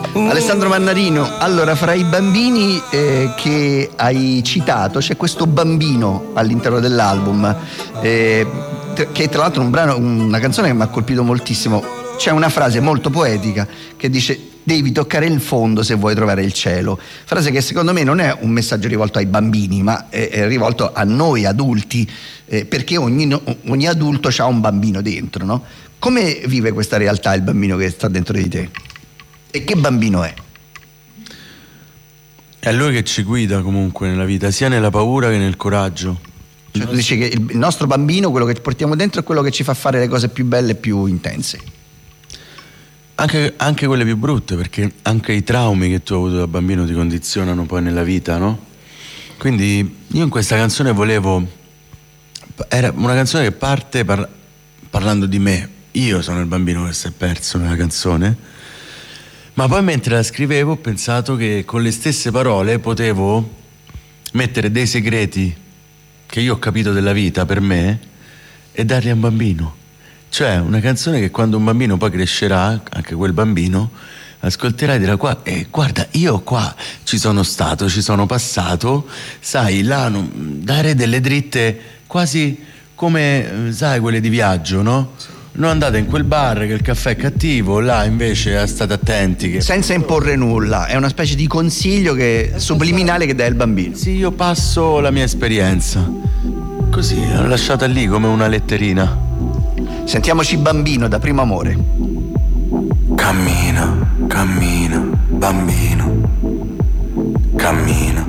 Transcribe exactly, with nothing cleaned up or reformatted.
Alessandro Mannarino, allora fra i bambini eh, che hai citato c'è questo bambino all'interno dell'album eh, che tra l'altro è un brano, una canzone che mi ha colpito moltissimo. C'è una frase molto poetica che dice: devi toccare il fondo se vuoi trovare il cielo. Frase che secondo me non è un messaggio rivolto ai bambini, ma è, è rivolto a noi adulti, eh, perché ogni, ogni adulto ha un bambino dentro, no? Come vive questa realtà il bambino che sta dentro di te? E che bambino è? È lui che ci guida comunque nella vita, sia nella paura che nel coraggio. Cioè, tu dici che il nostro bambino, quello che portiamo dentro, è quello che ci fa fare le cose più belle e più intense. Anche, anche quelle più brutte, perché anche i traumi che tu hai avuto da bambino ti condizionano poi nella vita, no? Quindi io in questa canzone volevo... Era una canzone che parte par... parlando di me. Io sono il bambino che si è perso nella canzone. Ma poi mentre la scrivevo ho pensato che con le stesse parole potevo mettere dei segreti che io ho capito della vita per me e darli a un bambino. Cioè una canzone che quando un bambino poi crescerà, anche quel bambino, ascolterà e dirà: qua, eh, guarda, io qua ci sono stato, ci sono passato, sai, là non, dare delle dritte quasi come, sai, quelle di viaggio, no? Non andate in quel bar che il caffè è cattivo, là invece state attenti che... Senza imporre nulla, è una specie di consiglio che, subliminale che dai al bambino. Sì, io passo la mia esperienza, così, l'ho lasciata lì come una letterina. Sentiamoci Bambino da Primo Amore. Cammina, cammina, bambino. Cammina,